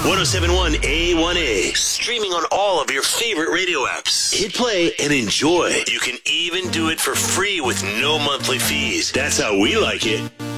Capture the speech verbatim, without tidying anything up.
ten seventy-one A one A. Streaming on all of your favorite radio apps. Hit play and enjoy. You can even do it for free with no monthly fees. That's how we like it.